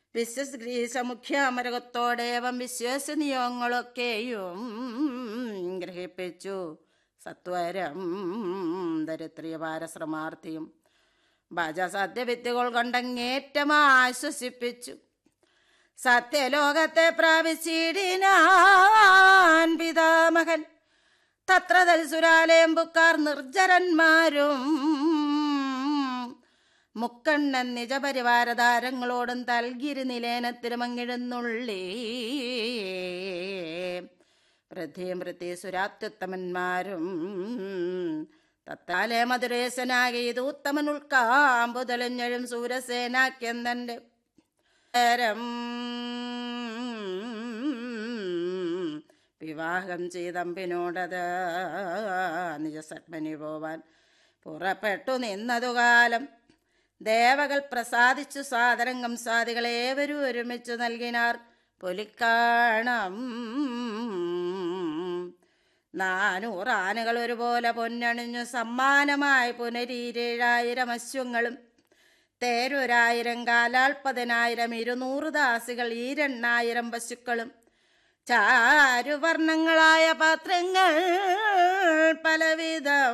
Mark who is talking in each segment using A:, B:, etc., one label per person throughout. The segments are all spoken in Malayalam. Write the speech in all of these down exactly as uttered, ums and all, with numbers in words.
A: വിശ്വസ്ഗ്രീസമുഖ്യാമരകത്തോടേവം വിശ്വസനീയങ്ങളൊക്കെയും ഗ്രഹിപ്പിച്ചു. സത്വരം ദരിദ്രപാരശ്രമാർത്ഥിയും ഭജസദ്യവിദ്യകൾ കൊണ്ടങ്ങേറ്റം ആശ്വസിപ്പിച്ചു. സത്യലോകത്തെ പ്രാപിച്ചിടിനാൻ പിതാമഹൻ. തത്ര തൽസുരാലേമ്പുക്കാർ നിർജ്ജരന്മാരും മുക്കണ്ണൻ നിജപരിവാരധാരങ്ങളോടും തൽഗിരി നിലേനത്തിരുമങ്ങിഴുന്നുള്ളി. വൃദ്ധിയും വൃത്തിസുരാത്യുത്തമന്മാരും തത്താലെ മധുരേശനാകെ ഇത് ഉത്തമൻ ഉൾക്കാമ്പു തെളിഞ്ഞഴും സൂരസേനാക്യന്തന്റെ വിവാഹം ചെയ്തമ്പിനോടത് നിജസത്മനി പോവാൻ പുറപ്പെട്ടു നിന്നതുകാലം ദേവകൾ പ്രസാദിച്ചു സാദരംഗം സാദികളേവരും ഒരുമിച്ചു നൽകിനാർ പൊലിക്കാണം. നാനൂറ് ആനകൾ ഒരുപോലെ പൊന്നണിഞ്ഞു സമ്മാനമായി പുനരീരേഴായിരം അശ്വങ്ങളും തേരൊരായിരം കാലാൾ പതിനായിരം ഇരുന്നൂറ് ദാസികൾ ഈരെണ്ണായിരം പശുക്കളും ചാരുവർണ്ണങ്ങളായ പാത്രങ്ങൾ പലവിധം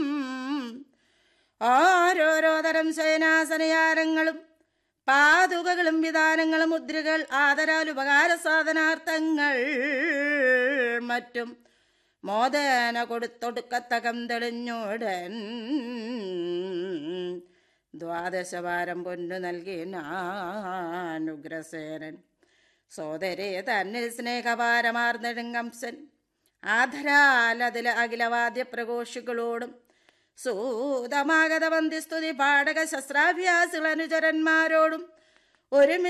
A: ഓരോരോ തരം ശയനാസനയാരങ്ങളും പാതുകകളും വിധാനങ്ങളും മുദ്രകൾ ആദരാൽ ഉപകാര സാധനാർത്ഥങ്ങൾ മറ്റും മോദന കൊടുത്തൊടുക്കത്തകം തെളിഞ്ഞോടൻ ദ്വാദശവാരം പൊന്നു നൽകിനാനുഗ്രസേനൻ. സോദരേ തന്നിൽ സ്നേഹപാരമാർന്നെടുങ്കംസൻ ആധരാൽ അതിൽ അഖിലവാദ്യ പ്രഘോഷികളോടും സൂതമാഗത വന്ദിസ്തുതി പാടക ശസ്ത്രാഭ്യാസികൾ അനുചരന്മാരോടും ഒരുമി